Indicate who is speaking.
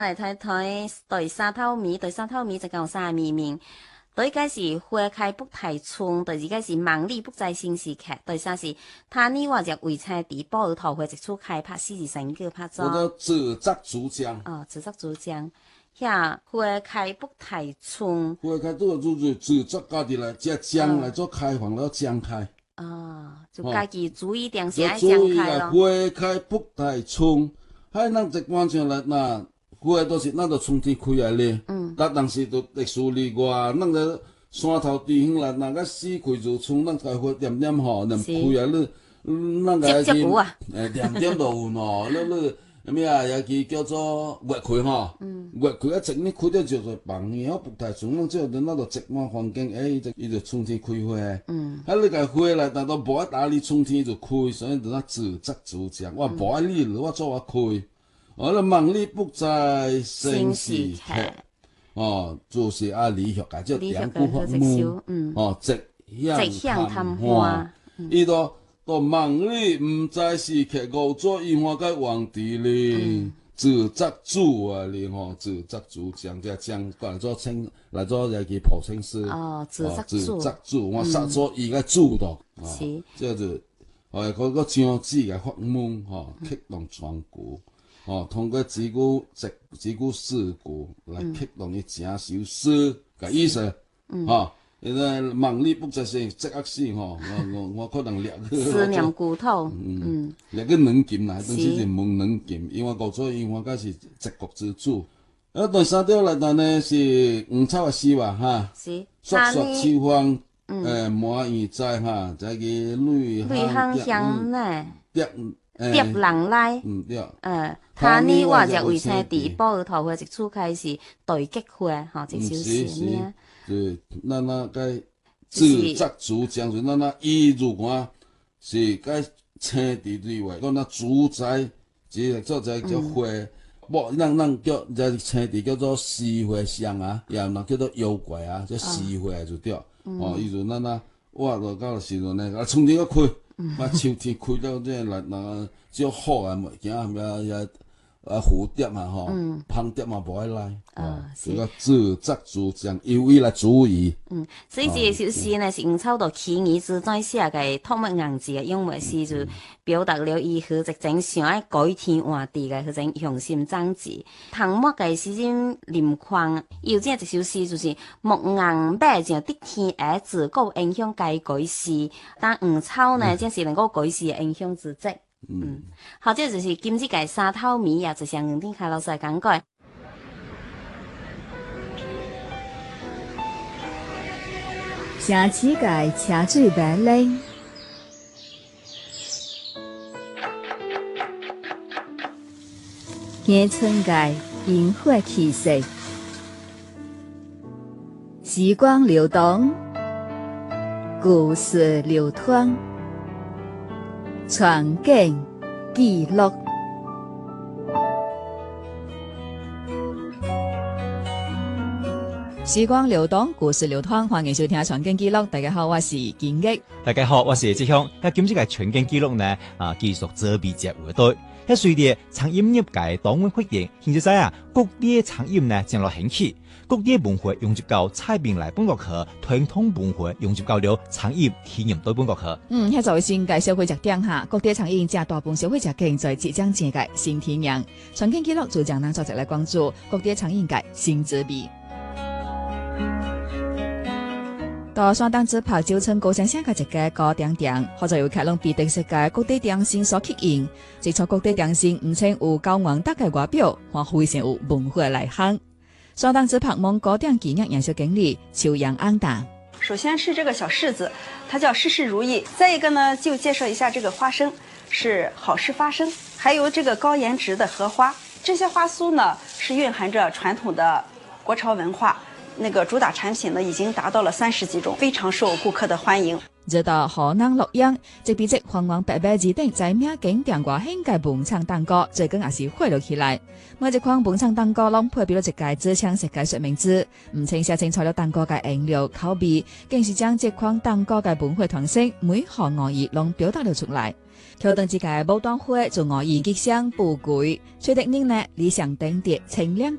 Speaker 1: 嚟睇睇對沙頭米，對沙頭米就講啥米名？對個是花開不太春，對個是忙裡不在新時期，對啥是他呢話就為菜地保兒桃花一處開拍四時成個拍咗。
Speaker 2: 我叫自作主張。
Speaker 1: 哦，自作主張，遐花開不太春。
Speaker 2: 花開都係自作家己來，只薑來做開放了薑開。
Speaker 1: 哦，就家己注意定是愛
Speaker 2: 薑
Speaker 1: 開咯。
Speaker 2: 花開不太春，喺咱一般上來那。花都是咱就春天開來咧，但是就特殊例外，咱個山頭地方來，那個四開如春，咱開花點點吼，連開來咧，咱個去點點都有喏，你咩啊？也去叫做月開吼，月開一整年開得就係棒嘅，不太春，咱只咱就植物環境，伊就春天開花。喺你個花來，但都無愛打理，春天就開，所以就咱自作主張，我無愛理，我做我開。我哋忙裡不在新時期，就是理學家叫點古法門，直向探花。伊都忙裡唔在時期，我做櫻花嘅皇帝咧，自作主啊咧自作主張就將來做清來做嚟去普清師。自作主，我殺咗伊個主度，即係嗰個將子嘅法門，激動全國。通過自古事故來激動伊正首詩嘅意思，因為忙裡不在是即刻死，我可能略
Speaker 1: 思念故土，
Speaker 2: 略個軟禁啦，當時是冇軟禁，因為講咗因為嗰是一國之主。第三條來講呢是吳草嘅詩話哈，說秋芳滿園栽哈，就係淚香香呢。
Speaker 1: 蝶人來，他呢話就為青地保兒桃花一處開始對菊花，這首詩呢，
Speaker 2: 就咱個自作主張，就咱伊如果是個青地之外，講那主宰，即係做叫花，不，咱叫這青地叫做四花香啊，也有叫做妖怪啊，叫四花就對，伊就咱我就到時陣呢，春天個開。秋天開到即係嗱，只好啊物件也蝴蝶嘛蜂蝶嘛無愛來，這個自作主張由伊來主義。
Speaker 1: 所以這首詩呢是吳草到起義之在寫嘅托物硬字嘅用為詩，就表達了伊佢一種想愛改天換地嘅嗰種雄心壯志。唐末嘅詩人林況有這一首詩就是木硬白像得天兒子，夠影響該改詩，但吳草呢正是能夠改詩嘅影響之職。好，這就是今次嘅沙頭米啊，就像吳天凱老師講過。
Speaker 3: 城市界車水馬龍，鄉村界煙火氣息，時光流動，故事流淌。傳景記錄，時光流動，故事流淌，歡迎收聽《傳景記錄》。大家好，我是金玉。
Speaker 4: 大家好，我是志向。今次嘅傳景記錄呢，繼續做美節回對。隨住餐飲業界多元發展，現在各地餐飲呢漸落興起。各地文化融入到菜品來本國去，傳統文化融入到了餐飲體驗對本國去。
Speaker 3: 迄作為新界消費者點下，各地餐飲正大部分消費者現在即將正嘅新體驗。傳景記錄就將咱作者來關注各地餐飲界新滋味。到山東之拍，招稱高山上嘅一個高點點，或者有客攏被特色嘅各地點心所吸引。接觸各地點心，唔僅有高昂大嘅外表，還非常有文化內涵。山東之拍蒙古店紀念營銷經理邱陽安達。
Speaker 5: 首先是這個小柿子，它叫事事如意。再一個呢，就介紹一下這個花生，是好事發生。還有這個高顏值的荷花，這些花酥呢，是蘊含着傳統的國潮文化。那個主打產品呢，已經達到了30幾種，非常受顧客的歡迎。
Speaker 3: 直到河南洛陽，即比即黃黃白白字等在名景點外興嘅本場蛋糕，最近也是火了起來。每一款本場蛋糕攏配備了一個自強設計說明書，唔僅寫清楚了蛋糕嘅顏料、口味，更是將這款蛋糕嘅本會特色每項外意攏表達了出來。橋段之間嘅牡丹花做外意吉祥富貴，吹得人呢理想登跌清亮。